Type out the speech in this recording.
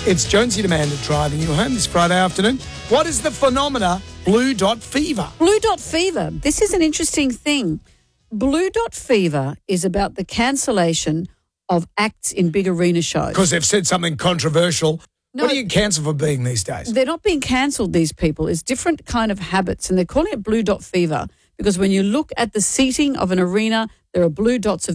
It's Jonesy and Amanda driving you home this Friday afternoon. What is the phenomena Blue Dot Fever? Blue Dot Fever. This is an interesting thing. Blue Dot Fever is about the cancellation of acts in big arena shows. Because they've said something controversial. No, what do you cancel for being these days? They're not being cancelled, these people. It's different kind of habits, and they're calling it Blue Dot Fever because when you look at the seating of an arena, there are blue dots of